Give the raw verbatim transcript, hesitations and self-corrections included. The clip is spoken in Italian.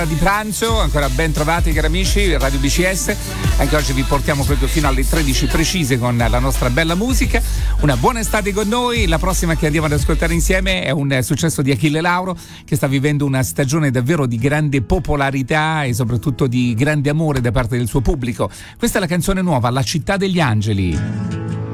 di pranzo, ancora ben trovati cari amici, Radio B C S. Anche oggi vi portiamo proprio fino alle tredici precise con la nostra bella musica. Una buona estate con noi. La prossima che andiamo ad ascoltare insieme è un successo di Achille Lauro, che sta vivendo una stagione davvero di grande popolarità e soprattutto di grande amore da parte del suo pubblico. Questa è la canzone nuova, La città degli angeli.